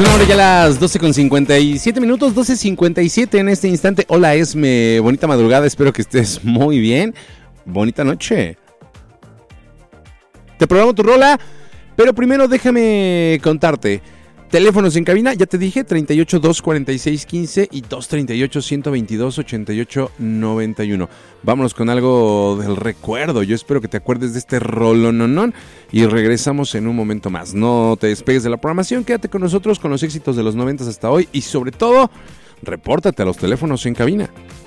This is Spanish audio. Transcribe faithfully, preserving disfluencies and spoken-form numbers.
Son ahora ya las doce con cincuenta y siete minutos, doce cincuenta y siete en este instante. Hola Esme, bonita madrugada, espero que estés muy bien. Bonita noche. Te programo tu rola, pero primero déjame contarte. Teléfonos en cabina, ya te dije, treinta y ocho, dos cuarenta y seis, quince y dos treinta y ocho, ciento veintidós, ochenta y ocho, noventa y uno. Vámonos con algo del recuerdo. Yo espero que te acuerdes de este rolononón y regresamos en un momento más. No te despegues de la programación, quédate con nosotros con los éxitos de los noventas hasta hoy y sobre todo, repórtate a los teléfonos en cabina.